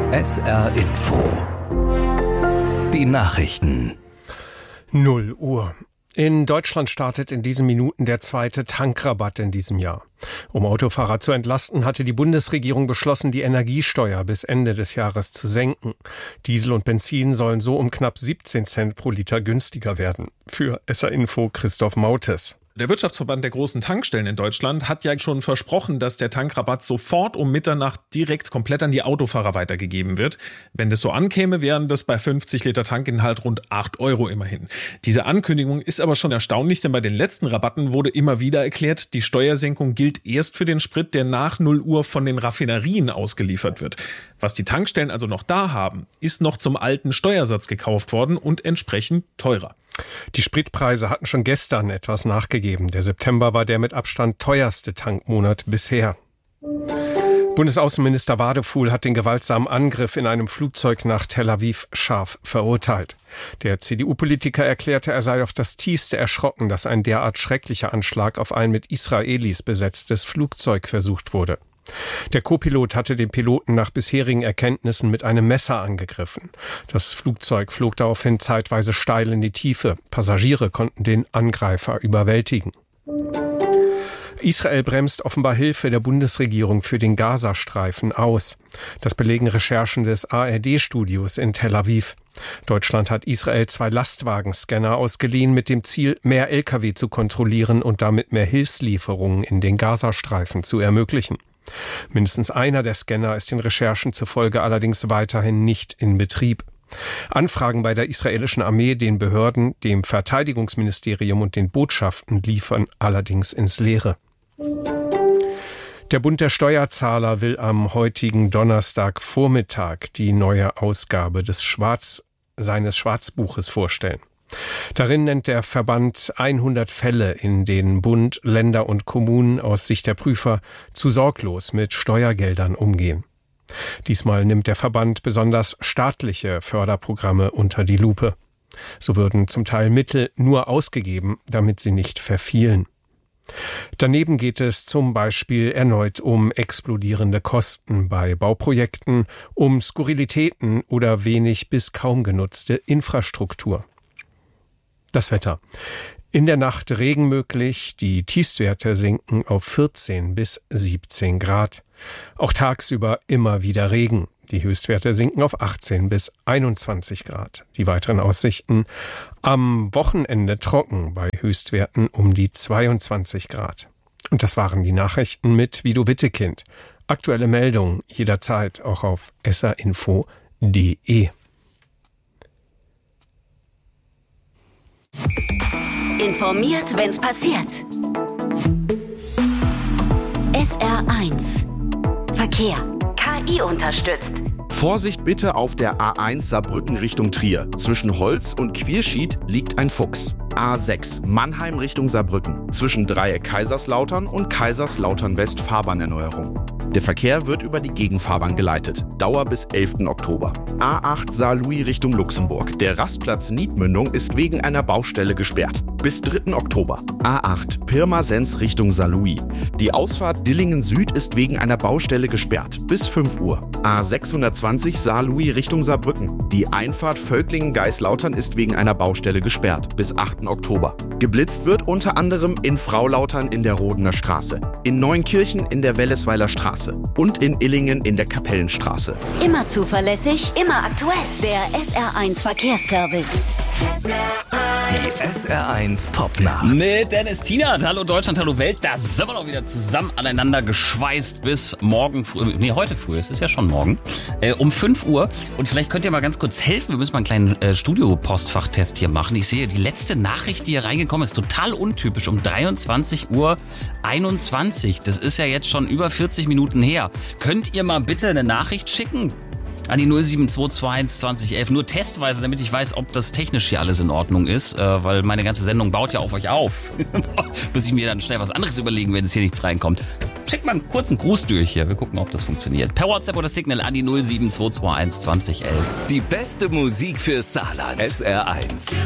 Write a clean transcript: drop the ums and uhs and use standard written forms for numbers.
SR Info. Die Nachrichten. 0 Uhr. In Deutschland startet in diesen Minuten der zweite Tankrabatt in diesem Jahr. Um Autofahrer zu entlasten, hatte die Bundesregierung beschlossen, die Energiesteuer bis Ende des Jahres zu senken. Diesel und Benzin sollen so um knapp 17 Cent pro Liter günstiger werden. Für SR Info Christoph Mautes. Der Wirtschaftsverband der großen Tankstellen in Deutschland hat ja schon versprochen, dass der Tankrabatt sofort um Mitternacht direkt komplett an die Autofahrer weitergegeben wird. Wenn das so ankäme, wären das bei 50 Liter Tankinhalt rund 8 € immerhin. Diese Ankündigung ist aber schon erstaunlich, denn bei den letzten Rabatten wurde immer wieder erklärt, die Steuersenkung gilt erst für den Sprit, der nach 0 Uhr von den Raffinerien ausgeliefert wird. Was die Tankstellen also noch da haben, ist noch zum alten Steuersatz gekauft worden und entsprechend teurer. Die Spritpreise hatten schon gestern etwas nachgegeben. Der September war der mit Abstand teuerste Tankmonat bisher. Bundesaußenminister Wadefuhl hat den gewaltsamen Angriff in einem Flugzeug nach Tel Aviv scharf verurteilt. Der CDU-Politiker erklärte, er sei auf das Tiefste erschrocken, dass ein derart schrecklicher Anschlag auf ein mit Israelis besetztes Flugzeug versucht wurde. Der Co-Pilot hatte den Piloten nach bisherigen Erkenntnissen mit einem Messer angegriffen. Das Flugzeug flog daraufhin zeitweise steil in die Tiefe. Passagiere konnten den Angreifer überwältigen. Israel bremst offenbar Hilfe der Bundesregierung für den Gazastreifen aus. Das belegen Recherchen des ARD-Studios in Tel Aviv. Deutschland hat Israel 2 Lastwagenscanner ausgeliehen mit dem Ziel, mehr Lkw zu kontrollieren und damit mehr Hilfslieferungen in den Gazastreifen zu ermöglichen. Mindestens einer der Scanner ist den Recherchen zufolge allerdings weiterhin nicht in Betrieb. Anfragen bei der israelischen Armee, den Behörden, dem Verteidigungsministerium und den Botschaften liefern allerdings ins Leere. Der Bund der Steuerzahler will am heutigen Donnerstagvormittag die neue Ausgabe seines Schwarzbuches vorstellen. Darin nennt der Verband 100 Fälle, in denen Bund, Länder und Kommunen aus Sicht der Prüfer zu sorglos mit Steuergeldern umgehen. Diesmal nimmt der Verband besonders staatliche Förderprogramme unter die Lupe. So würden zum Teil Mittel nur ausgegeben, damit sie nicht verfielen. Daneben geht es zum Beispiel erneut um explodierende Kosten bei Bauprojekten, um Skurrilitäten oder wenig bis kaum genutzte Infrastruktur. Das Wetter. In der Nacht Regen möglich, die Tiefstwerte sinken auf 14 bis 17 Grad. Auch tagsüber immer wieder Regen. Die Höchstwerte sinken auf 18 bis 21 Grad. Die weiteren Aussichten: am Wochenende trocken bei Höchstwerten um die 22 Grad. Und das waren die Nachrichten mit Vido Wittekind. Aktuelle Meldungen jederzeit auch auf srinfo.de. Informiert, wenn's passiert. SR1 Verkehr. KI unterstützt. Vorsicht bitte auf der A1 Saarbrücken Richtung Trier. Zwischen Holz und Quierschied liegt ein Fuchs. A6 Mannheim Richtung Saarbrücken. Zwischen Dreieck Kaiserslautern und Kaiserslautern West Fahrbahnerneuerung. Der Verkehr wird über die Gegenfahrbahn geleitet. Dauer bis 11. Oktober. A8 Saarlouis Richtung Luxemburg. Der Rastplatz Niedmündung ist wegen einer Baustelle gesperrt. Bis 3. Oktober. A8 Pirmasens Richtung Saarlouis. Die Ausfahrt Dillingen Süd ist wegen einer Baustelle gesperrt. Bis 5 Uhr. A620 Saarlouis Richtung Saarbrücken. Die Einfahrt Völklingen-Geislautern ist wegen einer Baustelle gesperrt. Bis 8. Oktober. Geblitzt wird unter anderem in Fraulautern in der Rodener Straße, in Neunkirchen in der Wellesweiler Straße und in Illingen in der Kapellenstraße. Immer zuverlässig, immer aktuell. Der SR1 Verkehrsservice. Die SR1 Popnacht. Mit Dennis Tienert. Hallo Deutschland, hallo Welt. Da sind wir doch wieder zusammen aneinander geschweißt bis morgen früh. Nee, heute früh. Es ist ja schon morgen. Um 5 Uhr. Und vielleicht könnt ihr mal ganz kurz helfen. Wir müssen mal einen kleinen Studio-Postfachtest hier machen. Ich sehe, die letzte Nachricht, die hier reingekommen ist, total untypisch. Um 23:21 Uhr. Das ist ja jetzt schon über 40 Minuten her. Könnt ihr mal bitte eine Nachricht schicken? An die 07221 2011, nur testweise, damit ich weiß, ob das technisch hier alles in Ordnung ist, weil meine ganze Sendung baut ja auf euch auf, bis ich mir dann schnell was anderes überlegen, wenn es hier nichts reinkommt. Schickt mal einen kurzen Gruß durch hier, wir gucken, ob das funktioniert. Per WhatsApp oder Signal an die 07221 2011. Die beste Musik für Saarland. SR1.